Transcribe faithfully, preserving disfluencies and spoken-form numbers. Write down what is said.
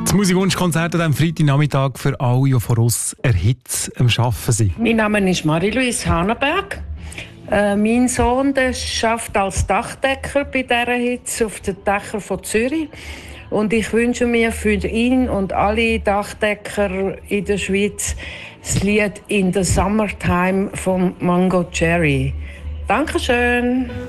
Das Musikwunschkonzert an diesem Freitagnachmittag für alle, die vor uns erhitzt am Arbeiten sind. Mein Name ist Marie-Louise Hanenberg. Äh, mein Sohn der arbeitet als Dachdecker bei dieser Hitze auf den Dächern von Zürich. Und ich wünsche mir für ihn und alle Dachdecker in der Schweiz das Lied «In the Summertime» von Mango Cherry. Dankeschön.